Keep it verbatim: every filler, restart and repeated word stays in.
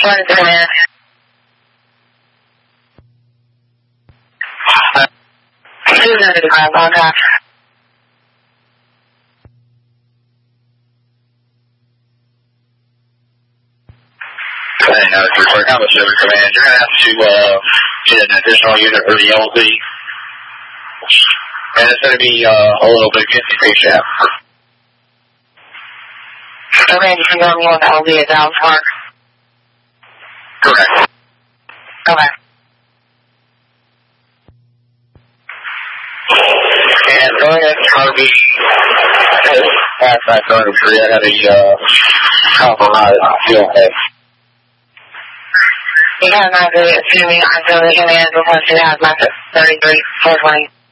One command. two seventy-five, contact. Hey, no, it's required Combo seven command. You're going to have to uh, get an additional unit for the L Z. And it's going to be uh, a little bit fifty feet shaft. Okay, you can go me on the L Z at Dallas Park. Correct. Okay. And go ahead and try to be past that current tree. I had a uh, compromise fuel head. You have my good assuming I'm going to command requested hazmat thirty-three, four twenty.